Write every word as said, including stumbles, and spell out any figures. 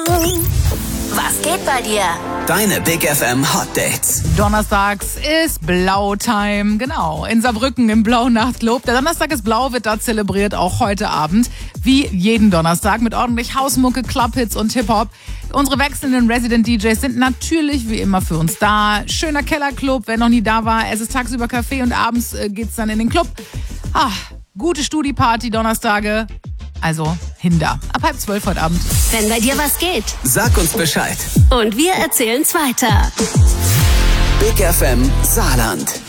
Was geht bei dir? Deine Big F M Hot Dates. Donnerstags ist Blau-Time, genau, in Saarbrücken im Blau-Nachtclub. Der Donnerstag ist blau, wird da zelebriert, auch heute Abend. Wie jeden Donnerstag mit ordentlich Hausmucke, Clubhits und Hip-Hop. Unsere wechselnden Resident-D Js sind natürlich wie immer für uns da. Schöner Kellerclub, wer noch nie da war. Es ist tagsüber Kaffee und abends äh, geht's dann in den Club. Ah, gute Studi-Party Donnerstage. Also hinter. Ab halb zwölf heute Abend. Wenn bei dir was geht. Sag uns Bescheid. Und wir erzählen's weiter. Big F M Saarland.